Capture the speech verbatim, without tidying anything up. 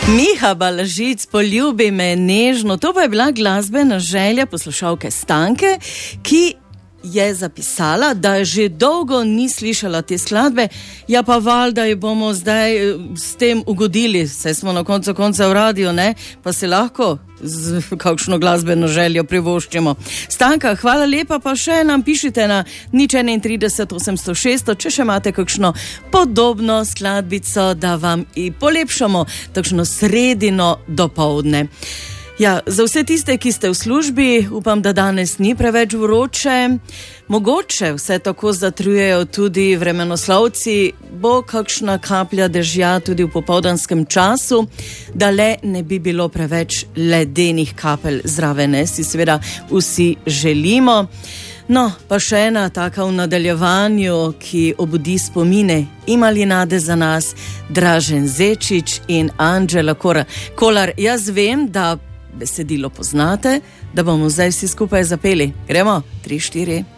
Miha Balažic, poljubi me nežno. To pa je bila glasbena želja poslušalke Stanke, ki je zapisala, da že dolgo ni slišala te skladbe. Ja pa valjda jo bomo zdaj s tem ugodili, saj smo na koncu konca v radiju, ne? Pa se lahko z kakšno glasbeno željo privoščimo. Stanka, hvala lepa, pa še nam pišite na nič enaintrideset osemsto šeststo, če še imate kakšno podobno skladbico, da vam i polepšamo takšno sredino dopoldne. Ja, za vse tiste, ki ste v službi, upam, da danes ni preveč vroče. Mogoče vse tako zatrujejo tudi vremenoslovci, bo kakšna kaplja dežja tudi v popoldanskem času, da le ne bi bilo preveč ledenih kapelj zraven, si seveda vsi želimo. No, pa še ena taka v nadaljevanju, ki obudi spomine, imali nade za nas, Dražen Zečič in Anđela Kolar. Jaz vem, da besedilo poznate, da bomo zdaj vsi skupaj zapeli. Gremo? Tri, štiri.